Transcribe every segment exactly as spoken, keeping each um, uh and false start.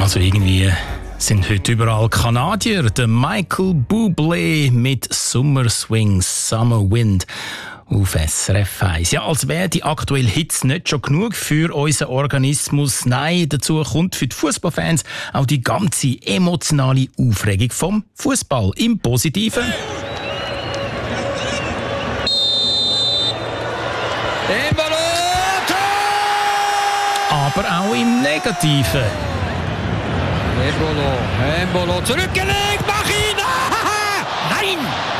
Also irgendwie sind heute überall Kanadier. Der Michael Bublé mit Summer Swing, Summer Wind auf S R F eins. Ja, als wäre die aktuelle Hitze nicht schon genug für unseren Organismus. Nein, dazu kommt für die Fußballfans auch die ganze emotionale Aufregung vom Fußball. Im Positiven. Aber auch im Negativen. Embolo, Embolo, zurückgelegt, mach ihn! Ah, nein!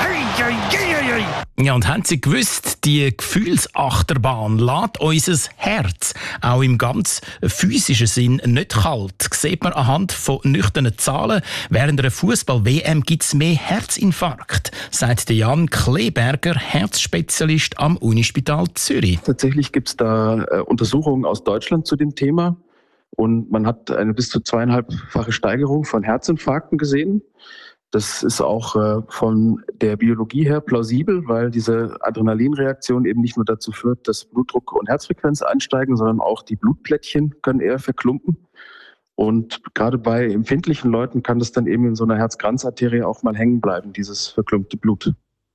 Ja, und haben Sie gewusst, die Gefühlsachterbahn lässt unser Herz auch im ganz physischen Sinn nicht kalt. Das sieht man anhand von nüchternen Zahlen. Während einer Fußball-W M gibt es mehr Herzinfarkt, sagt Jan Kleberger, Herzspezialist am Unispital Zürich. Tatsächlich gibt es da äh, Untersuchungen aus Deutschland zu dem Thema. Und man hat eine bis zu zweieinhalbfache Steigerung von Herzinfarkten gesehen. Das ist auch äh, von der Biologie her plausibel, weil diese Adrenalinreaktion eben nicht nur dazu führt, dass Blutdruck und Herzfrequenz ansteigen, sondern auch die Blutplättchen können eher verklumpen. Und gerade bei empfindlichen Leuten kann das dann eben in so einer Herzkranzarterie auch mal hängen bleiben, dieses verklumpte Blut.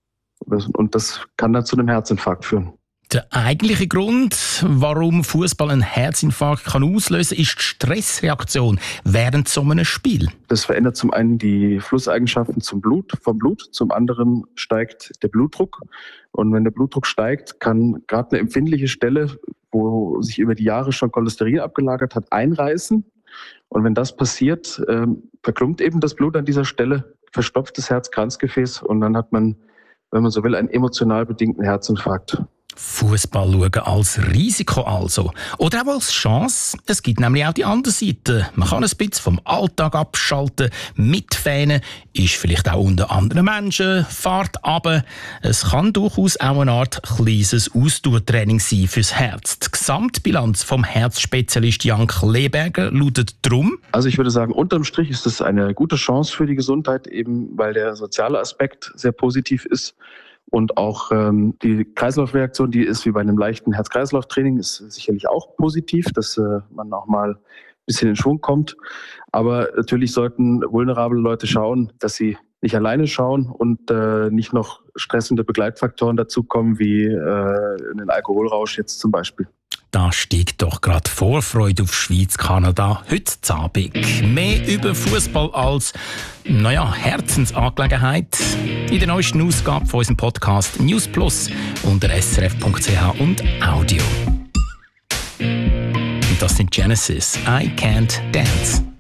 Und das kann dann zu einem Herzinfarkt führen. Der eigentliche Grund, warum Fußball einen Herzinfarkt kann auslösen kann, ist die Stressreaktion während so einem Spiel. Das verändert zum einen die Flusseigenschaften zum Blut, vom Blut, zum anderen steigt der Blutdruck. Und wenn der Blutdruck steigt, kann gerade eine empfindliche Stelle, wo sich über die Jahre schon Cholesterin abgelagert hat, einreißen. Und wenn das passiert, äh, verklumpt eben das Blut an dieser Stelle, verstopft das Herz-Kranzgefäß und dann hat man, wenn man so will, einen emotional bedingten Herzinfarkt. Fußball schauen als Risiko also. Oder auch als Chance. Es gibt nämlich auch die andere Seite. Man kann ein bisschen vom Alltag abschalten, mitfähnen, ist vielleicht auch unter anderen Menschen, fahrt runter. Es kann durchaus auch eine Art kleines Ausdauertraining sein fürs Herz. Die Gesamtbilanz vom Herzspezialist Jan Kleberger lautet drum. Also ich würde sagen, unterm Strich ist es eine gute Chance für die Gesundheit, eben weil der soziale Aspekt sehr positiv ist. Und auch ähm, die Kreislaufreaktion, die ist wie bei einem leichten Herz-Kreislauf-Training, ist sicherlich auch positiv, dass äh, man auch mal ein bisschen in Schwung kommt. Aber natürlich sollten vulnerable Leute schauen, dass sie nicht alleine schauen und äh, nicht noch stressende Begleitfaktoren dazukommen, wie äh, einen Alkoholrausch jetzt zum Beispiel. Da steigt doch gerade Vorfreude auf Schweiz-Kanada heute Abend. Mehr über Fußball als, naja, Herzensangelegenheit in der neuesten Ausgabe von unserem Podcast News Plus unter s r f punkt c h und Audio. Und das sind Genesis. I Can't Dance.